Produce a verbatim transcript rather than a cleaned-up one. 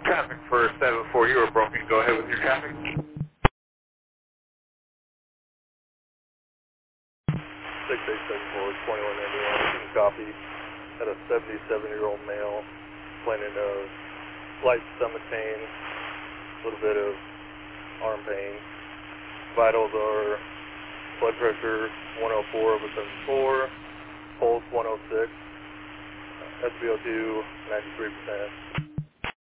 Traffic for seven four, you were broken. Go ahead with your traffic. six eight seven four, twenty-one ninety-one, can copy. Had a seventy-seven-year-old male complaining of slight stomach pain, a little bit of arm pain. Vitals are blood pressure one oh four over seventy-four, pulse one oh six, S p O two ninety-three percent.